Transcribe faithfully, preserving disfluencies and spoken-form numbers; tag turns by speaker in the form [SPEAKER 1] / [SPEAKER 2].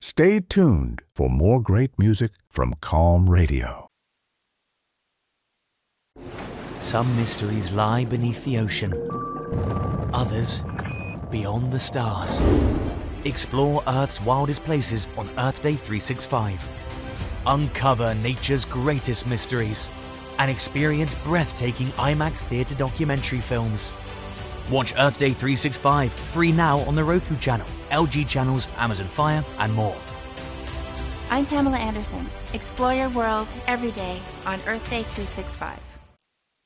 [SPEAKER 1] Stay tuned for more great music from Calm Radio.
[SPEAKER 2] Some mysteries lie beneath the ocean. Others, beyond the stars. Explore Earth's wildest places on Earth Day three sixty-five. Uncover nature's greatest mysteries and experience breathtaking IMAX theater documentary films. Watch Earth Day three sixty-five free now on the Roku channel, L G channels, Amazon Fire, and more.
[SPEAKER 3] I'm Pamela Anderson. Explore your world every day on Earth Day three sixty-five.